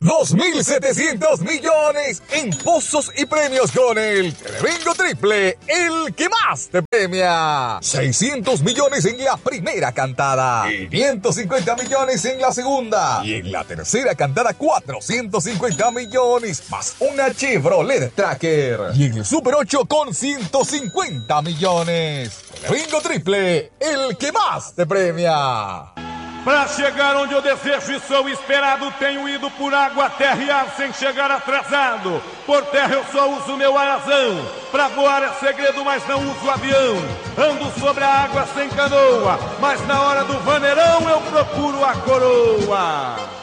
2.700 millones en pozos y premios con el Telebingo Triple, el que más te premia. 600 millones en la primera cantada, 550 millones en la segunda y en la tercera cantada 450 millones más una Chevrolet Tracker. Y en el Super 8 con 150 millones. Telebingo Triple, el que más te premia. Para chegar onde eu desejo e sou esperado, tenho ido por água, terra e ar sem chegar atrasado. Por terra eu só uso meu alazão, pra voar é segredo, mas não uso avião. Ando sobre a água sem canoa, mas na hora do vaneirão eu procuro a coroa.